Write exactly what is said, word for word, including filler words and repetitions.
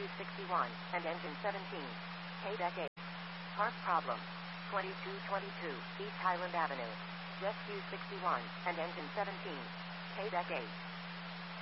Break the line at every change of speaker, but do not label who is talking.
sixty-one, and engine seventeen. Quebec eight. Park problem. twenty-two twenty-two, East Highland Avenue. Rescue sixty-one, and engine seventeen. Quebec eight.